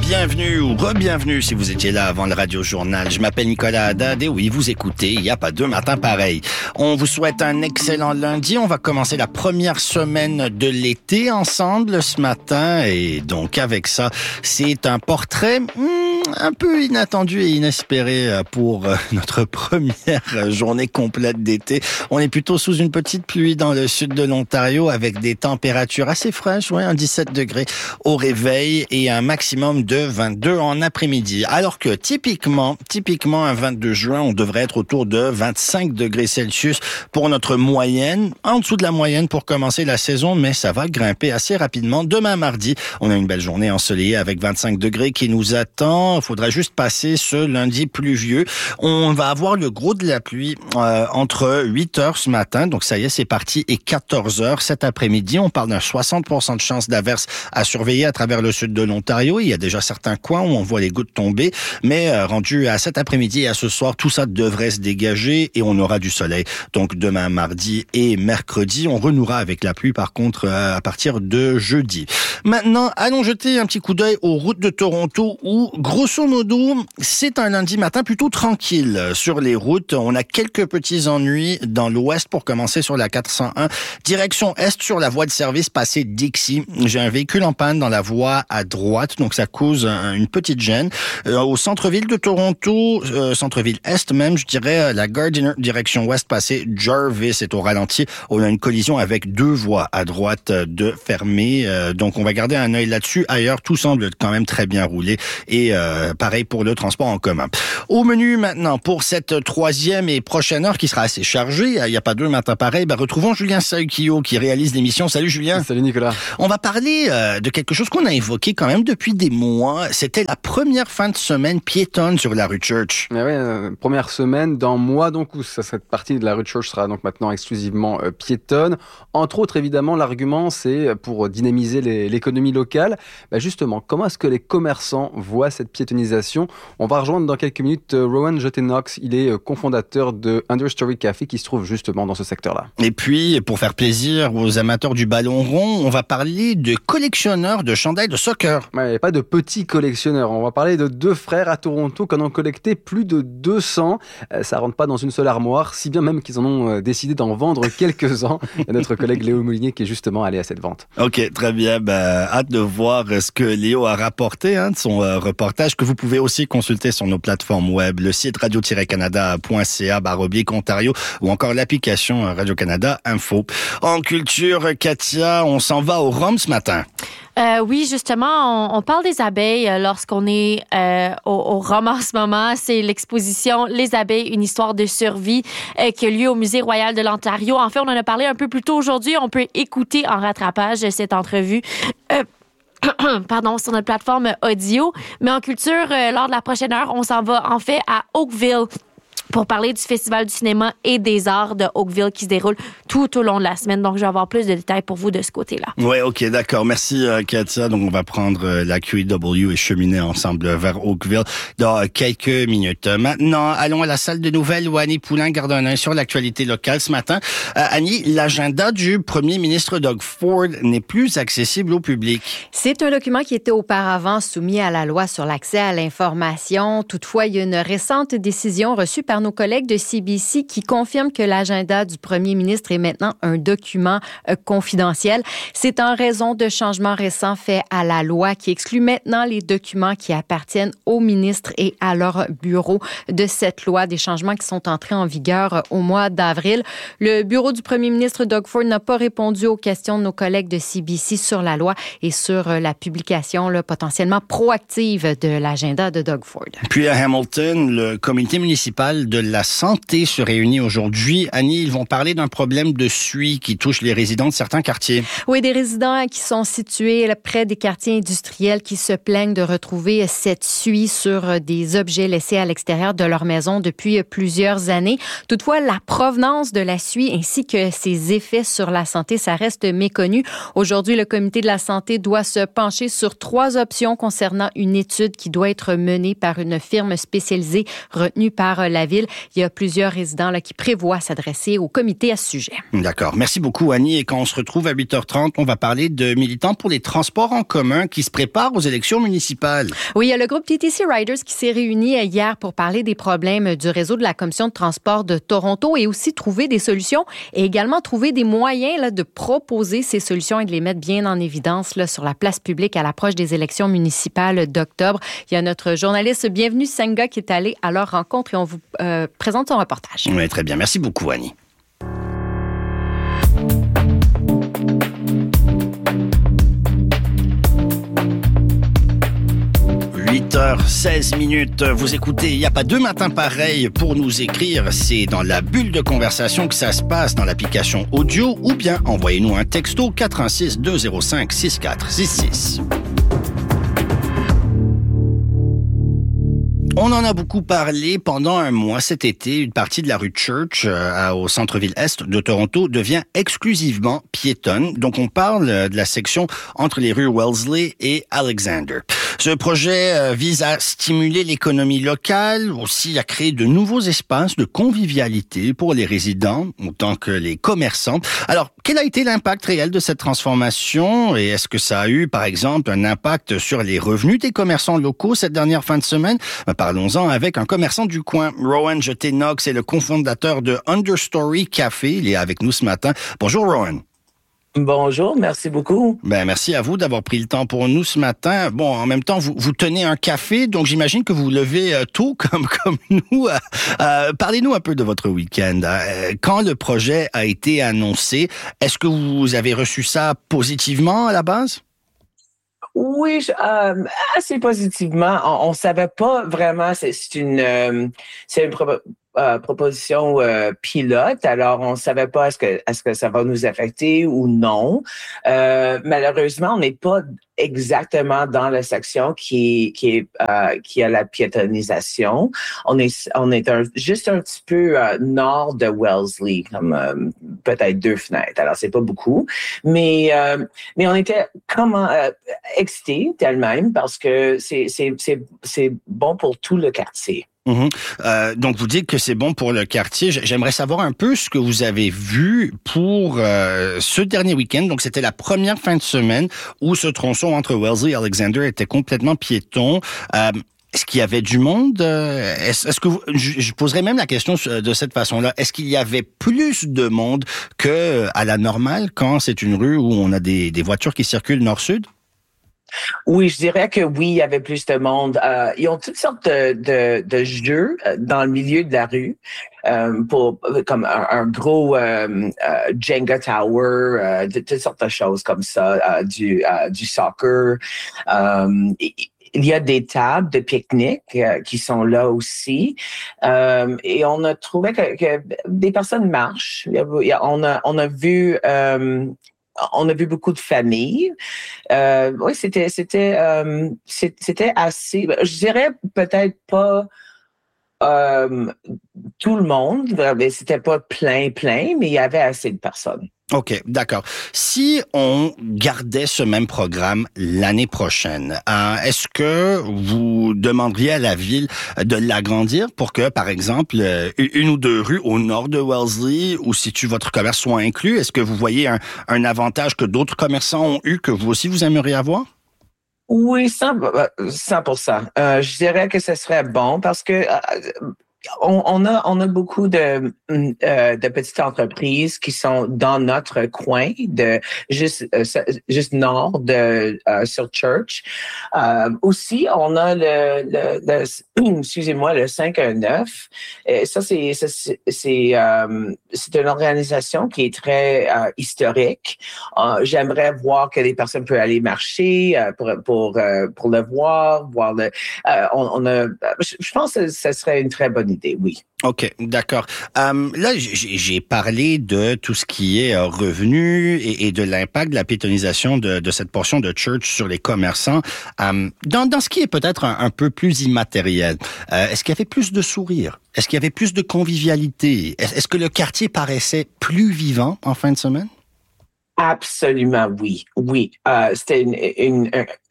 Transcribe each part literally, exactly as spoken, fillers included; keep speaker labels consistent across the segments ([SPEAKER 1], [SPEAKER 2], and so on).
[SPEAKER 1] bienvenue ou re-bienvenue si vous étiez là avant le Radio-Journal. Je m'appelle Nicolas Haddad et oui, vous écoutez, il n'y a pas deux matins pareils. On vous souhaite un excellent lundi. On va commencer la première semaine de l'été ensemble ce matin et donc avec ça, c'est un portrait hmm, un peu inattendu et inespéré pour notre première journée complète d'été. On est plutôt sous une petite pluie dans le sud de l'Ontario avec des températures assez fraîches, ouais, un dix-sept degrés au réveil et un maximum de vingt-deux en après-midi. Alors que typiquement, typiquement un vingt-deux juin, on devrait être autour de vingt-cinq degrés Celsius pour notre moyenne, en dessous de la moyenne pour commencer la saison, mais ça va grimper assez rapidement. Demain mardi, on a une belle journée ensoleillée avec vingt-cinq degrés qui nous attend. Il faudra juste passer ce lundi pluvieux. On va avoir le gros de la pluie euh, entre huit heures ce matin, donc ça y est, c'est parti, et quatorze heures cet après-midi. On parle d'un soixante pour cent de chance d'averse à surveiller à travers le sud de l'Ontario. Il y a déjà certains coins où on voit les gouttes tomber, mais euh, rendu à cet après-midi et à ce soir, tout ça devrait se dégager et on aura du soleil. Donc demain, mardi et mercredi, on renouera avec la pluie par contre euh, à partir de jeudi. Maintenant, allons jeter un petit coup d'œil aux routes de Toronto où, grosso modo, c'est un lundi matin plutôt tranquille sur les routes. On a quelques petits ennuis dans l'ouest pour commencer sur la quatre cent un. Direction est sur la voie de service passée Dixie. J'ai un véhicule en panne dans la voie à droite, donc ça cause un, une petite gêne. Euh, au centre-ville de Toronto, euh, centre-ville est même, je dirais, la Gardiner, direction ouest passée Jarvis est au ralenti. On a une collision avec deux voies à droite de fermées, euh, donc on va garder un œil là-dessus. Ailleurs, tout semble quand même très bien roulé et euh, pareil pour le transport en commun. Au menu maintenant, pour cette troisième et prochaine heure qui sera assez chargée, il n'y a pas deux matins pareils, ben, retrouvons Julien Saukio qui réalise l'émission. Salut Julien.
[SPEAKER 2] Salut Nicolas.
[SPEAKER 1] On va parler euh, de quelque chose qu'on a évoqué quand même depuis des mois. C'était la première fin de semaine piétonne sur la rue Church.
[SPEAKER 2] Mais ouais, euh, première semaine d'un mois donc où ça, cette partie de la rue Church sera donc maintenant exclusivement euh, piétonne. Entre autres, évidemment, l'argument c'est pour dynamiser les, l'économie locale. Bah justement, comment est-ce que les commerçants voient cette piétonisation? On va rejoindre dans quelques minutes euh, Rowan Jotenox. Il est euh, cofondateur de Understory Café qui se trouve justement dans ce secteur-là.
[SPEAKER 1] Et puis, pour faire plaisir aux amateurs du ballon rond, on va parler de collectionneurs de chandails de soccer.
[SPEAKER 2] Ouais, pas de petits collectionneurs. On va parler de deux frères à Toronto qui en ont collecté plus de deux cents. Euh, ça rentre pas dans une seule armoire, si bien même qu'ils en ont euh, décidé d'en vendre quelques-uns. Il y a notre collègue Léo Moulinier qui est justement allé à cette vente.
[SPEAKER 1] Ok, très bien. Ben, hâte de voir ce que Léo a rapporté hein, de son euh, reportage que vous pouvez aussi consulter sur nos plateformes web, le site radio tiret canada point c a barre oblique Ontario ou encore l'application Radio-Canada Info. En culture, Katia, on s'en va au rhum ce matin.
[SPEAKER 3] Euh, oui, justement, on, on parle des abeilles lorsqu'on est euh, au, au rhum en ce moment. C'est l'exposition Les abeilles, une histoire de survie euh, qui a lieu au Musée royal de l'Ontario. En fait, on en a parlé un peu plus tôt aujourd'hui. On peut écouter en rattrapage cette entrevue. Euh, Pardon, sur notre plateforme audio. Mais en culture, euh, lors de la prochaine heure, on s'en va en fait à Oakville pour parler du Festival du cinéma et des arts de Oakville qui se déroule tout au long de la semaine. Donc, je vais avoir plus de détails pour vous de ce côté-là.
[SPEAKER 1] Oui, OK, d'accord. Merci, euh, Katia. Donc, on va prendre euh, la Q E W et cheminer ensemble vers Oakville dans euh, quelques minutes. Maintenant, allons à la salle de nouvelles où Annie Poulain garde un œil sur l'actualité locale ce matin. Euh, Annie, l'agenda du premier ministre Doug Ford n'est plus accessible au public.
[SPEAKER 4] C'est un document qui était auparavant soumis à la loi sur l'accès à l'information. Toutefois, il y a une récente décision reçue par nos collègues de C B C qui confirment que l'agenda du premier ministre est maintenant un document euh, confidentiel. C'est en raison de changements récents faits à la loi qui exclut maintenant les documents qui appartiennent aux ministres et à leur bureau de cette loi, des changements qui sont entrés en vigueur au mois d'avril. Le bureau du premier ministre Doug Ford n'a pas répondu aux questions de nos collègues de C B C sur la loi et sur la publication là, potentiellement proactive de l'agenda de Doug Ford.
[SPEAKER 1] Puis à Hamilton, le comité municipal de la santé se réunit aujourd'hui. Annie, ils vont parler d'un problème de suie qui touche les résidents de certains quartiers.
[SPEAKER 4] Oui, des résidents qui sont situés près des quartiers industriels qui se plaignent de retrouver cette suie sur des objets laissés à l'extérieur de leur maison depuis plusieurs années. Toutefois, la provenance de la suie ainsi que ses effets sur la santé, ça reste méconnu. Aujourd'hui, le comité de la santé doit se pencher sur trois options concernant une étude qui doit être menée par une firme spécialisée retenue par la ville ville. Il y a plusieurs résidents là, qui prévoient s'adresser au comité à ce sujet.
[SPEAKER 1] D'accord. Merci beaucoup, Annie. Et quand on se retrouve à huit heures trente, on va parler de militants pour les transports en commun qui se préparent aux élections municipales.
[SPEAKER 4] Oui, il y a le groupe T T C Riders qui s'est réuni hier pour parler des problèmes du réseau de la Commission de transport de Toronto et aussi trouver des solutions et également trouver des moyens là, de proposer ces solutions et de les mettre bien en évidence là, sur la place publique à l'approche des élections municipales d'octobre. Il y a notre journaliste Bienvenue Senga qui est allé à leur rencontre et on vous euh, présente son reportage.
[SPEAKER 1] Oui, très bien. Merci beaucoup, Annie. huit heures seize minutes, vous écoutez, il n'y a pas deux matins pareils pour nous écrire, c'est dans la bulle de conversation que ça se passe dans l'application audio ou bien envoyez-nous un texto quatre un six deux zéro cinq six quatre six six. On en a beaucoup parlé pendant un mois cet été. Une partie de la rue Church euh, au centre-ville est de Toronto devient exclusivement piétonne. Donc on parle de la section entre les rues Wellesley et Alexander. Ce projet euh, vise à stimuler l'économie locale, aussi à créer de nouveaux espaces de convivialité pour les résidents autant que les commerçants. Alors, quel a été l'impact réel de cette transformation et est-ce que ça a eu, par exemple, un impact sur les revenus des commerçants locaux cette dernière fin de semaine? Parlons-en avec un commerçant du coin. Rowan Jeté-Knox est le cofondateur de Understory Café. Il est avec nous ce matin. Bonjour, Rowan.
[SPEAKER 5] Bonjour, merci beaucoup.
[SPEAKER 1] Ben, merci à vous d'avoir pris le temps pour nous ce matin. Bon, en même temps, vous, vous tenez un café, donc j'imagine que vous vous levez euh, tôt comme, comme nous. Euh, euh, parlez-nous un peu de votre week-end. Euh, quand le projet a été annoncé, est-ce que vous avez reçu ça positivement à la base?
[SPEAKER 5] Oui, euh, assez positivement. On, on savait pas vraiment. C'est, c'est une, euh, c'est une pro- euh, proposition euh, pilote. Alors, on savait pas est-ce que est-ce que ça va nous affecter ou non. Euh, malheureusement, on n'est pas exactement dans la section qui qui est euh, qui a la piétonisation. On est on est un, juste un petit peu euh, nord de Wellesley, comme euh, peut-être deux fenêtres. Alors c'est pas beaucoup, mais euh, mais on était comment euh, excités d'elle-même parce que c'est c'est c'est c'est bon pour tout le quartier.
[SPEAKER 1] Mmh. Euh, donc, vous dites que c'est bon pour le quartier. J'aimerais savoir un peu ce que vous avez vu pour euh, ce dernier week-end. Donc, c'était la première fin de semaine où ce tronçon entre Wellesley et Alexander était complètement piéton. Euh, Est-ce qu'il y avait du monde? Est-ce, est-ce que vous, je, je poserais même la question de cette façon-là. Est-ce qu'il y avait plus de monde que à la normale quand c'est une rue où on a des, des voitures qui circulent nord-sud?
[SPEAKER 5] Oui, je dirais que oui, il y avait plus de monde. Euh, ils ont toutes sortes de, de, de jeux dans le milieu de la rue, euh, pour comme un, un gros euh, euh, Jenga Tower, euh, de, toutes sortes de choses comme ça, euh, du, euh, du soccer. Euh, et, il y a des tables de pique-nique euh, qui sont là aussi. Euh, et on a trouvé que, que des personnes marchent. On a, on a vu... Euh, On a vu beaucoup de familles. Euh, oui, c'était c'était euh, c'était assez. Je dirais peut-être pas euh, tout le monde, mais c'était pas plein plein, mais il y avait assez de personnes.
[SPEAKER 1] OK, d'accord. Si on gardait ce même programme l'année prochaine, euh, est-ce que vous demanderiez à la ville de l'agrandir pour que, par exemple, une ou deux rues au nord de Wellesley, où situe votre commerce, soient inclus? Est-ce que vous voyez un, un avantage que d'autres commerçants ont eu, que vous aussi vous aimeriez avoir?
[SPEAKER 5] Oui, cent pour cent. Euh, je dirais que ce serait bon parce que euh, On, on a on a beaucoup de euh, de petites entreprises qui sont dans notre coin de juste euh, juste nord de euh, sur Church. Euh, aussi, on a le, le, le excusez-moi le cinq un neuf. Et ça c'est ça, c'est c'est, euh, c'est une organisation qui est très euh, historique. Euh, j'aimerais voir que les personnes peuvent aller marcher euh, pour pour euh, pour le voir, voir le. Euh, on, on a. Je pense que ça serait une très bonne idée, oui.
[SPEAKER 1] OK, d'accord. Um, là, j'ai, j'ai parlé de tout ce qui est euh, revenu et, et de l'impact de la piétonisation de, de cette portion de Church sur les commerçants. Um, dans, dans ce qui est peut-être un, un peu plus immatériel, euh, est-ce qu'il y avait plus de sourires? Est-ce qu'il y avait plus de convivialité? Est, est-ce que le quartier paraissait plus vivant en fin de semaine?
[SPEAKER 5] Absolument, oui. Oui. Euh, c'était une, une,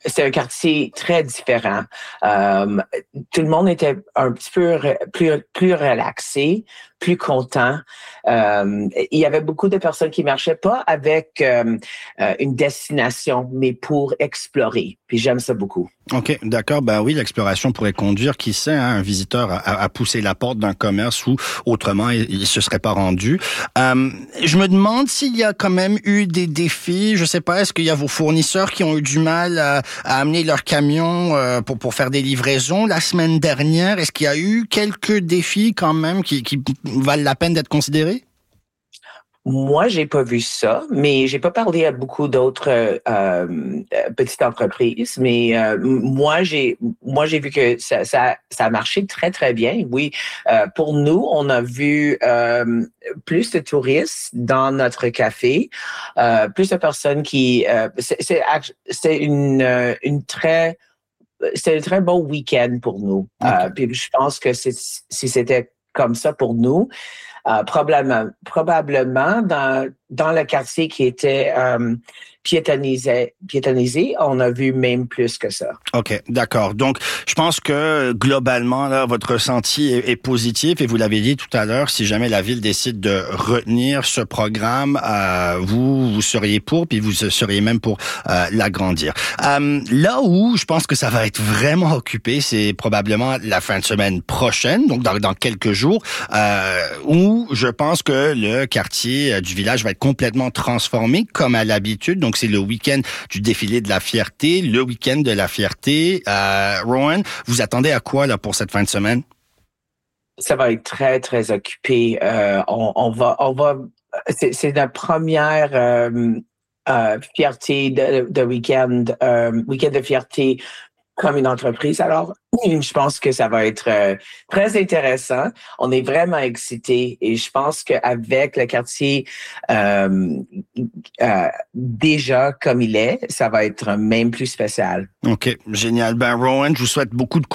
[SPEAKER 5] c'était un quartier très différent. Euh, tout le monde était un petit peu re, plus, plus relaxé, plus content. Euh, il y avait beaucoup de personnes qui marchaient pas avec euh, euh, une destination, mais pour explorer. Puis j'aime ça beaucoup.
[SPEAKER 1] OK, d'accord. Ben oui, l'exploration pourrait conduire, qui sait, hein, un visiteur à, à pousser la porte d'un commerce où autrement il, il se serait pas rendu. Euh, je me demande s'il y a quand même eu des défis. Je sais pas, est-ce qu'il y a vos fournisseurs qui ont eu du mal à, à amener leurs camions euh, pour pour faire des livraisons la semaine dernière? Est-ce qu'il y a eu quelques défis quand même qui, qui valent la peine d'être considérés?
[SPEAKER 5] Moi, j'ai pas vu ça, mais j'ai pas parlé à beaucoup d'autres euh, euh, petites entreprises. Mais euh, moi, j'ai moi j'ai vu que ça, ça ça a marché très très bien. Oui, euh, pour nous, on a vu euh, plus de touristes dans notre café, euh, plus de personnes qui euh, c'est c'est, c'est une une très c'est un très bon week-end pour nous. Okay. Euh, puis je pense que c'est, si c'était comme ça pour nous. Euh, probablement, probablement dans dans le quartier qui était euh, piétonnisé, piétonnisé, on a vu même plus que ça.
[SPEAKER 1] OK, d'accord. Donc, je pense que globalement, là, votre ressenti est, est positif et vous l'avez dit tout à l'heure, si jamais la ville décide de retenir ce programme, euh, vous, vous seriez pour, puis vous seriez même pour euh, l'agrandir. Euh, là où je pense que ça va être vraiment occupé, c'est probablement la fin de semaine prochaine, donc dans, dans quelques jours, euh, où je pense que le quartier du village va être complètement transformé, comme à l'habitude. Donc, c'est le week-end du défilé de la fierté, le week-end de la fierté. Euh, Rowan, vous attendez à quoi là pour cette fin de semaine?
[SPEAKER 5] Ça va être très, très occupé. Euh, on, on va, on va. C'est, c'est la première euh, euh, fierté de, de week-end, euh, week-end de fierté comme une entreprise. Alors, je pense que ça va être euh, très intéressant. On est vraiment excités et je pense qu'avec le quartier euh, euh, déjà comme il est, ça va être même plus spécial.
[SPEAKER 1] OK, génial. Ben, Rowan, je vous souhaite beaucoup de